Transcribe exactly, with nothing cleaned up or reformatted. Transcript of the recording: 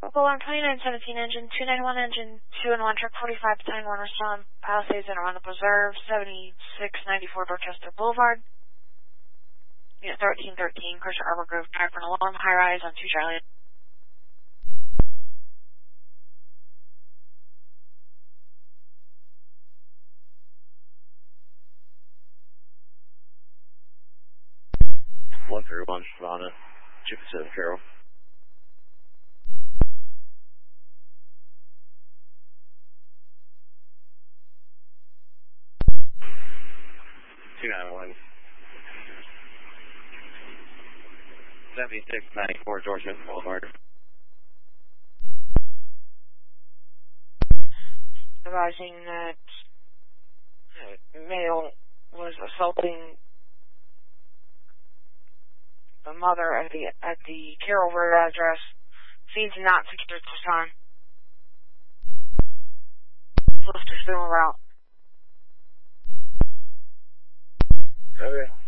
Alarm twenty-nine seventeen, engine two ninety-one, engine two and one, truck forty-five, battalion one, Restaurant Palisades and around the Preserve, seventy-six ninety-four Dorchester Boulevard. Unit thirteen thirteen, Crusher Arbor Grove, drive for an alarm, high rise on two Charlie. one thirty-one, Savannah, two Pacific Carroll. two ninety-one. seventy-six ninety-four, Dorchester Boulevard. Advising that male was assaulting the mother at the at the Carroll Road address. Scene's not secured at this time. Lister's still en route. Okay.